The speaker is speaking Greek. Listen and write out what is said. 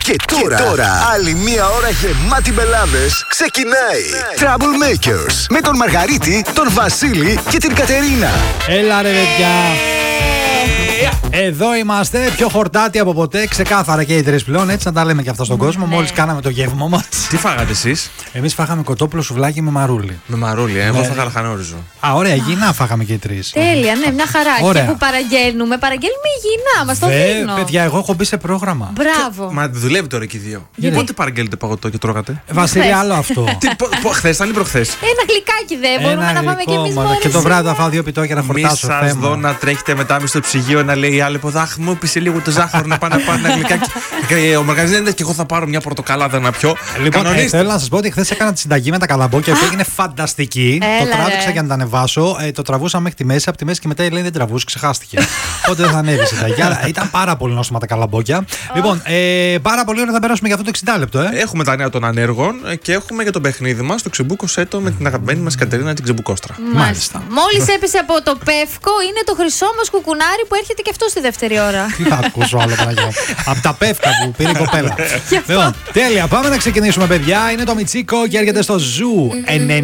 Και τώρα, άλλη μία ώρα γεμάτη μπελάδες ξεκινάει. Troublemakers με τον Μαργαρίτη, τον Βασίλη και την Κατερίνα. Έλα ρε παιδιά. Εδώ είμαστε, πιο χορτάτοι από ποτέ. Ξεκάθαρα και οι τρεις πλέον, έτσι να τα λέμε και αυτά στον κόσμο. Μόλις κάναμε το γεύμα μας. Τι φάγατε εσείς? Εμείς φάγαμε κοτόπουλο σουβλάκι με μαρούλι. Με μαρούλι, εγώ θα γαλαχανόριζο. Α, ωραία, υγιεινά φάγαμε και οι τρεις. Τέλεια, ναι, μια χαρά. Ωραία. Και που παραγγέλνουμε υγιεινά, μας το δίνω. Παιδιά, εγώ έχω μπει σε πρόγραμμα. Μπράβο. Μα δουλεύει τώρα και οι δύο. Γιατί? Πότε παραγγέλνετε παγωτό και τρώγατε? Βασίλη, άλλο αυτό. Χθες ήταν ή προχθές? Ένα γλυκάκι δεν μπορούμε να πάμε κι εμείς μόνοι. Και το βράδυ θα φάω 2 πιτόκια να Μη χορτάσω. σας δω να τρέχετε μετά μες στο ψυγείο να λέει η άλλη ποδάχ μου, πήσε λίγο το ζάχαρο να πάνε ένα γλυκάκι. Ο Μαργαρίτης δεν είναι και εγώ θα πάρω μια πορτοκαλάδα να πιω. Λοιπόν, θέλω να σας πω ότι χθες έκανα τη συνταγή με τα καλαμπόκια που έγινε φανταστική. Το τράβηξα για να τα ανεβάσω. Το τραβούσα μέχρι τη μέση. Από τη μέση και μετά η Ελένη δεν τραβούσε, ξεχάστηκε. Οπότε δεν θα ανέβει η συνταγή. Αλλά ήταν πάρα πολύ νόστιμα τα καλαμπόκια. Λοιπόν, πάρα πολύ ώρα θα περάσουμε για αυτό το 60 λεπτό. Έχουμε τα νέα των ανέργων και έχουμε για το παιχνίδι μας το ξεμπούκοσέ το με την αγαπημένη μας Κατερίνα την Ξεμπουκόστρα. Μάλιστα. Μόλις έπεσε από το πεύκο, είναι το χρυσό μας κουκουνάρι που έρχεται και αυτό στη δεύτερη ώρα. Τι θα ακούσω άλλο πράγμα. Από τα πεύκα που πήρε η κοπέλα. Λοιπόν, τέλεια. Πάμε να ξεκινήσουμε, παιδιά. Είναι το Μιτσίκο και έρχεται στο Ζου 90.